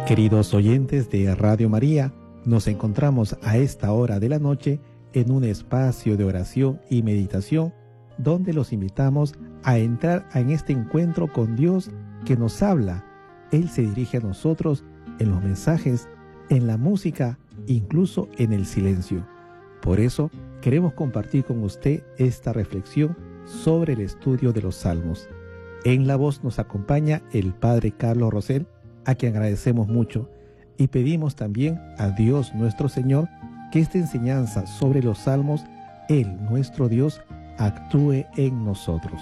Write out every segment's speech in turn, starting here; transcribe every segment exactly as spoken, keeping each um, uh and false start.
Queridos oyentes de Radio María, nos encontramos a esta hora de la noche en un espacio de oración y meditación donde los invitamos a entrar en este encuentro con Dios que nos habla. Él se dirige a nosotros en los mensajes, en la música, incluso en el silencio. Por eso queremos compartir con usted esta reflexión sobre el estudio de los Salmos. En la voz nos acompaña el Padre Carlos Rosell, a quien agradecemos mucho, y pedimos también a Dios nuestro Señor que esta enseñanza sobre los Salmos, Él, nuestro Dios, actúe en nosotros.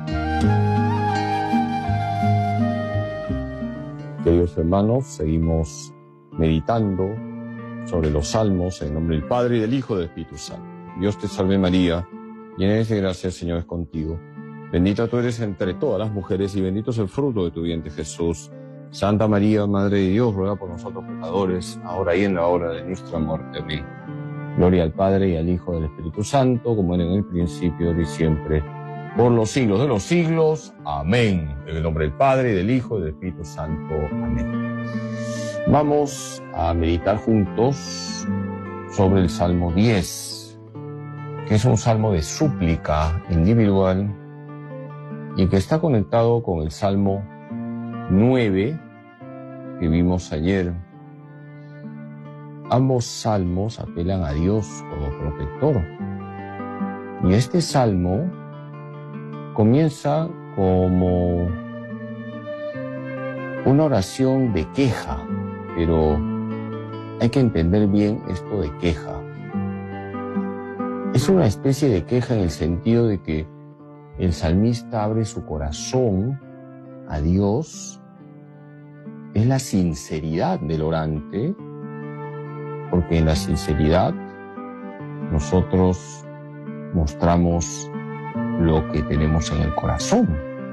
Queridos hermanos, seguimos meditando sobre los Salmos en nombre del Padre, y del Hijo y del Espíritu Santo. Dios te salve María, llena eres de gracia, el Señor es contigo. Bendita tú eres entre todas las mujeres y bendito es el fruto de tu vientre, Jesús. Santa María, Madre de Dios, ruega por nosotros pecadores, ahora y en la hora de nuestra muerte. Amén. Gloria al Padre, y al Hijo, y al Espíritu Santo, como era en el principio, ahora y siempre, por los siglos de los siglos. Amén. En el nombre del Padre, y del Hijo, y del Espíritu Santo. Amén. Vamos a meditar juntos sobre el Salmo diez, que es un salmo de súplica individual y que está conectado con el Salmo nueve que vimos ayer. Ambos salmos apelan a Dios como protector. Y este salmo comienza como una oración de queja, pero hay que entender bien esto de queja. Es una especie de queja en el sentido de que el salmista abre su corazón a Dios. Es la sinceridad del orante, porque en la sinceridad nosotros mostramos lo que tenemos en el corazón.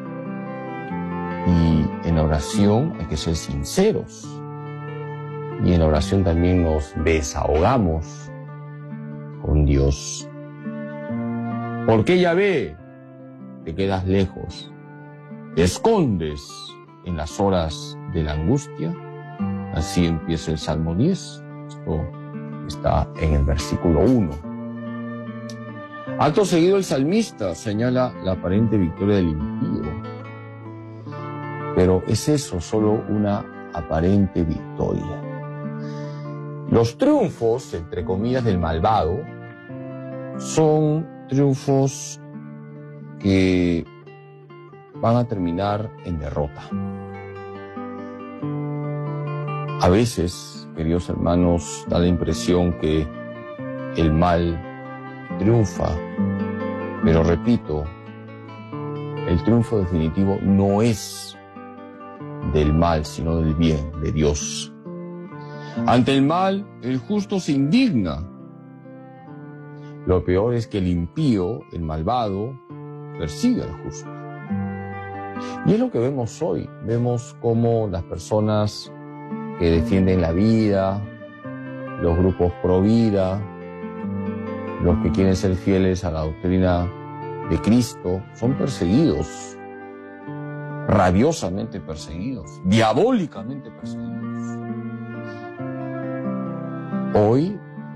Y en la oración hay que ser sinceros. Y en la oración también nos desahogamos con Dios. ¿Por qué, Yahvé, te quedas lejos? ¿Te escondes en las horas de la angustia? Así empieza el Salmo diez. Esto está en el versículo uno. Acto seguido, el salmista señala la aparente victoria del impío. Pero es eso, solo una aparente victoria. Los triunfos, entre comillas, del malvado son triunfos que van a terminar en derrota. A veces, queridos hermanos, da la impresión que el mal triunfa, pero repito, el triunfo definitivo no es del mal, sino del bien, de Dios. Ante el mal, el justo se indigna. Lo peor es que el impío, el malvado, persigue al justo. Y es lo que vemos hoy. Vemos cómo las personas que defienden la vida, los grupos pro vida, los que quieren ser fieles a la doctrina de Cristo, son perseguidos, rabiosamente perseguidos, diabólicamente perseguidos. Hoy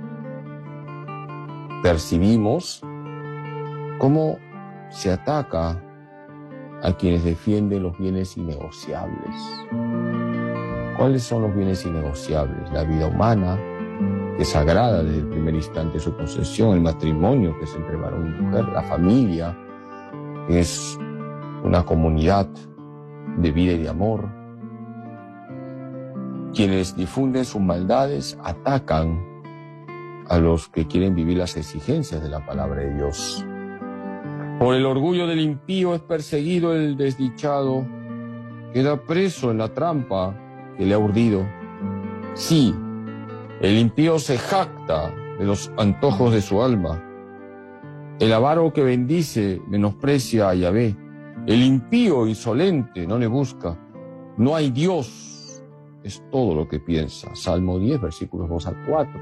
percibimos cómo se ataca a quienes defienden los bienes innegociables. ¿Cuáles son los bienes innegociables? La vida humana, que es sagrada desde el primer instante de su concesión, el matrimonio, que es entre varón y mujer, la familia, que es una comunidad de vida y de amor. Quienes difunden sus maldades atacan a los que quieren vivir las exigencias de la palabra de Dios. Por el orgullo del impío es perseguido el desdichado, queda preso en la trampa que le ha urdido. Sí, el impío se jacta de los antojos de su alma. El avaro que bendice menosprecia a Yahvé. El impío insolente no le busca. No hay Dios, es todo lo que piensa. Salmo diez, versículos dos al cuatro.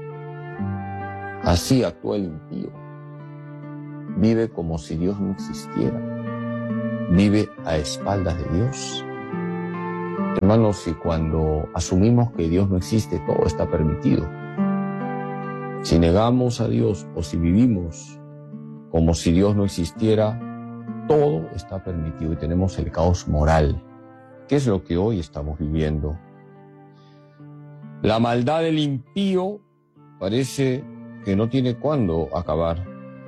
Así actúa el impío. Vive como si Dios no existiera. Vive a espaldas de Dios. Hermanos, y cuando asumimos que Dios no existe, todo está permitido. Si negamos a Dios o si vivimos como si Dios no existiera, todo está permitido y tenemos el caos moral, que es lo que hoy estamos viviendo. La maldad del impío parece que no tiene cuándo acabar.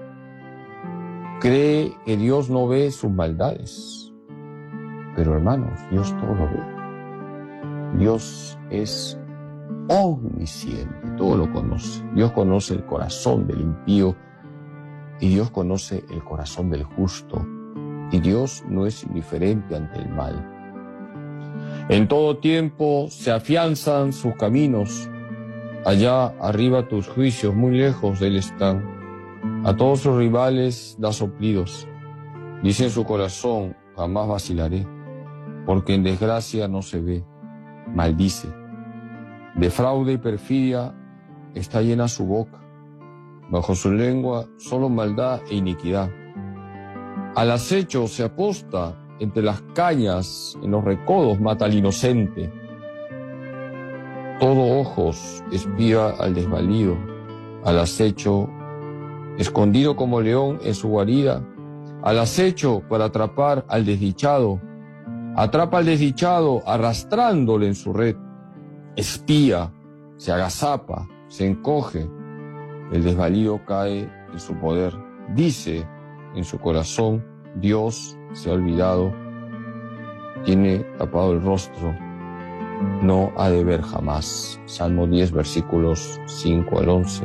Cree que Dios no ve sus maldades. Pero hermanos, Dios todo lo ve. Dios es omnisciente, todo lo conoce. Dios conoce el corazón del impío y Dios conoce el corazón del justo. Y Dios no es indiferente ante el mal. En todo tiempo se afianzan sus caminos. Allá arriba tus juicios, muy lejos de él están. A todos sus rivales da soplidos. Dice en su corazón, jamás vacilaré, porque en desgracia no se ve. Maldice. De fraude y perfidia está llena su boca. Bajo su lengua solo maldad e iniquidad. Al acecho se aposta entre las cañas, en los recodos mata al inocente. Todo ojos espía al desvalido, al acecho, escondido como león en su guarida, al acecho para atrapar al desdichado. Atrapa al desdichado arrastrándole en su red. Espía, se agazapa, se encoge. El desvalido cae en su poder. Dice en su corazón, Dios se ha olvidado. Tiene tapado el rostro. No ha de ver jamás. Salmo diez, versículos cinco al once.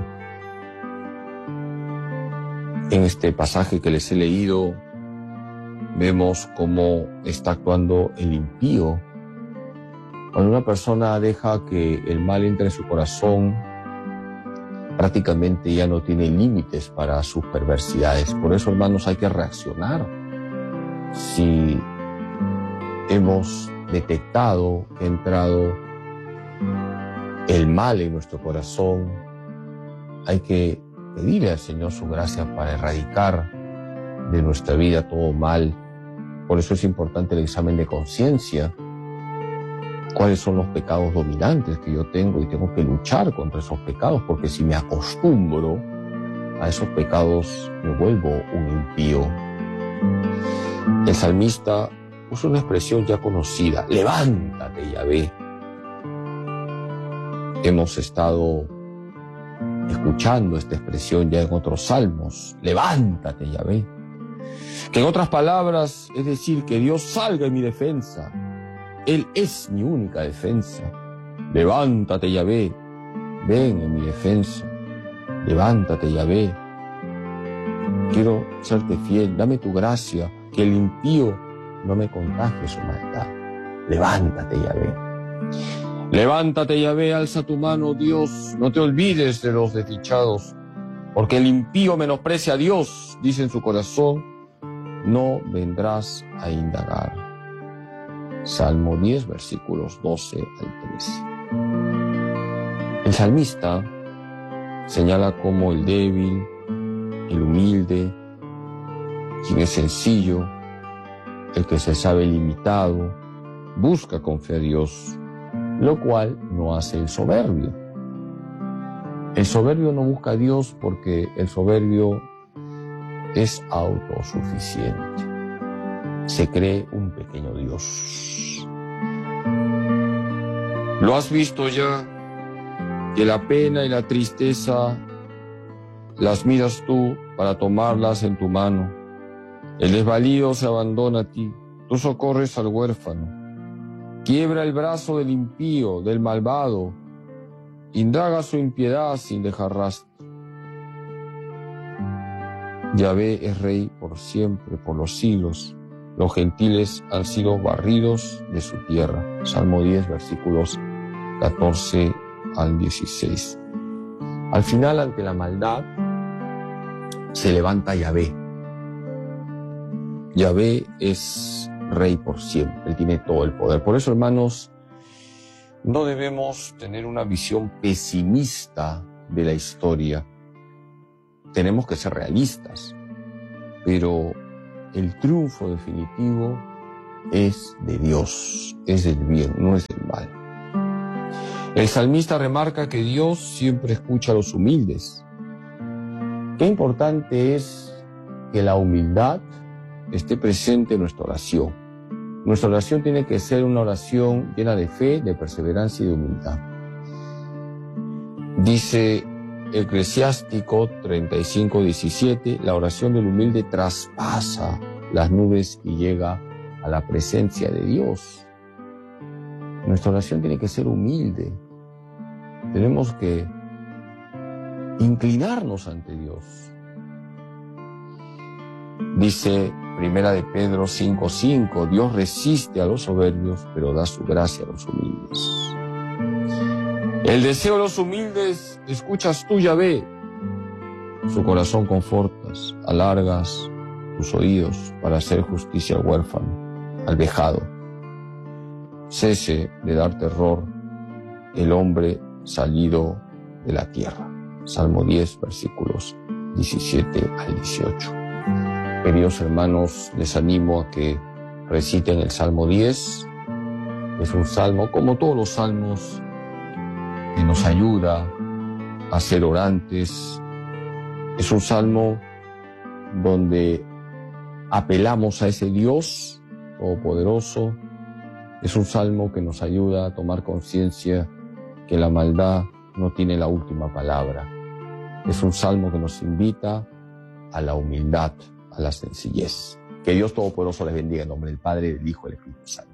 En este pasaje que les he leído, vemos cómo está actuando el impío. Cuando una persona deja que el mal entre en su corazón, prácticamente ya no tiene límites para sus perversidades. Por eso, hermanos, hay que reaccionar. Si hemos detectado que ha entrado el mal en nuestro corazón, hay que pedirle al Señor su gracia para erradicar de nuestra vida todo mal. Por eso es importante el examen de conciencia. ¿Cuáles son los pecados dominantes que yo tengo? Y tengo que luchar contra esos pecados, porque si me acostumbro a esos pecados, me vuelvo un impío. El salmista usa una expresión ya conocida: levántate, Yahvé. Hemos estado escuchando esta expresión ya en otros salmos: levántate, Yahvé. Que en otras palabras es decir, que Dios salga en mi defensa. Él es mi única defensa. Levántate, Yahvé, ven en mi defensa. Levántate, Yahvé. Quiero serte fiel, dame tu gracia, que el impío no me contagie su maldad. Levántate, Yahvé. Levántate, Yahvé, alza tu mano, Dios, no te olvides de los desdichados, porque el impío menosprecia a Dios, dice en su corazón, no vendrás a indagar. Salmo diez, versículos doce al trece. El salmista señala cómo el débil, el humilde, quien es sencillo, el que se sabe limitado, busca con fe a Dios, lo cual no hace el soberbio. El soberbio no busca a Dios porque el soberbio es autosuficiente. Se cree un pequeño Dios. ¿Lo has visto ya? Que la pena y la tristeza las miras tú para tomarlas en tu mano. El desvalido se abandona a ti, tú socorres al huérfano. Quiebra el brazo del impío, del malvado, indaga su impiedad sin dejar rastro. Yahvé es rey por siempre, por los siglos. Los gentiles han sido barridos de su tierra. Salmo diez, versículos catorce al dieciséis. Al final, ante la maldad, se levanta Yahvé. Yahvé es rey por siempre, Él tiene todo el poder. Por eso, hermanos, no debemos tener una visión pesimista de la historia. Tenemos que ser realistas, pero el triunfo definitivo es de Dios, es del bien, no es del mal. El salmista remarca que Dios siempre escucha a los humildes. Qué importante es que la humildad esté presente en nuestra oración. Nuestra oración tiene que ser una oración llena de fe, de perseverancia y de humildad. Dice Eclesiástico treinta y cinco, diecisiete, la oración del humilde traspasa las nubes y llega a la presencia de Dios. Nuestra oración tiene que ser humilde. Tenemos que inclinarnos ante Dios. Dice Primera de Pedro cinco, cinco, Dios resiste a los soberbios, pero da su gracia a los humildes. El deseo de los humildes escuchas tú, Yahvé. Su corazón confortas, alargas tus oídos para hacer justicia al huérfano, al vejado. Cese de dar terror el hombre salido de la tierra. Salmo diez, versículos diecisiete al dieciocho. Queridos hermanos, les animo a que reciten el Salmo diez. Es un salmo, como todos los salmos, que nos ayuda a ser orantes. Es un salmo donde apelamos a ese Dios todopoderoso. Es un salmo que nos ayuda a tomar conciencia que la maldad no tiene la última palabra. Es un salmo que nos invita a la humildad, a la sencillez. Que Dios Todopoderoso les bendiga en nombre del Padre, del Hijo y del Espíritu Santo.